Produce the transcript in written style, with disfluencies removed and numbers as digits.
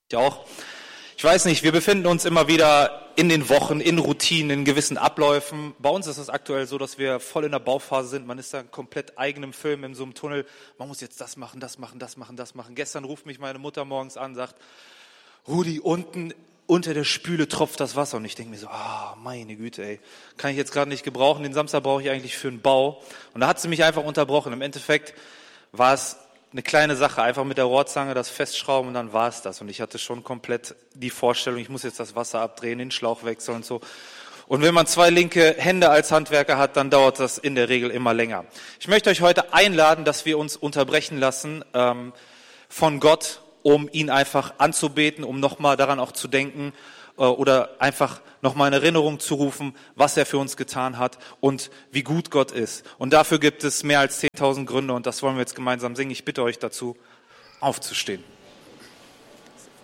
Ich auch. Ich weiß nicht, wir befinden uns immer wieder in den Wochen, in Routinen, in gewissen Abläufen. Bei uns ist es aktuell so, dass wir voll in der Bauphase sind. Man ist da in komplett eigenem Film in so einem Tunnel. Man muss jetzt das machen, das machen, das machen, das machen. Gestern ruft mich meine Mutter morgens an und sagt, Rudi, unten unter der Spüle tropft das Wasser. Und ich denke mir so, meine Güte, ey, kann ich jetzt gerade nicht gebrauchen. Den Samstag brauche ich eigentlich für einen Bau. Und da hat sie mich einfach unterbrochen. Im Endeffekt war es eine kleine Sache, einfach mit der Rohrzange das festschrauben und dann war es das. Und ich hatte schon komplett die Vorstellung, ich muss jetzt das Wasser abdrehen, den Schlauch wechseln und so. Und wenn man 2 linke Hände als Handwerker hat, dann dauert das in der Regel immer länger. Ich möchte euch heute einladen, dass wir uns unterbrechen lassen von Gott, um ihn einfach anzubeten, um nochmal daran auch zu denken oder einfach nochmal in Erinnerung zu rufen, was er für uns getan hat und wie gut Gott ist. Und dafür gibt es mehr als 10.000 Gründe und das wollen wir jetzt gemeinsam singen. Ich bitte euch dazu, aufzustehen.